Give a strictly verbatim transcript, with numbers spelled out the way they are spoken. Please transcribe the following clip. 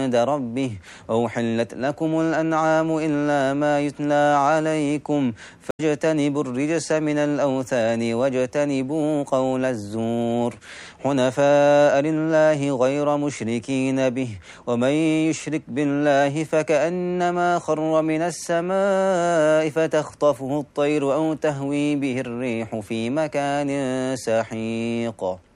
عند ربه وأحلت لكم الأنعام إلا ما يتلى عليكم فاجتنبوا الرجس من الأوثان واجتنبوا قول الزور حنفاء لله غير مشركين به ومن يشرك بالله فكأنما خر من السماء فتخطفه الطير أو تهوي به الريح في مكان سحيق.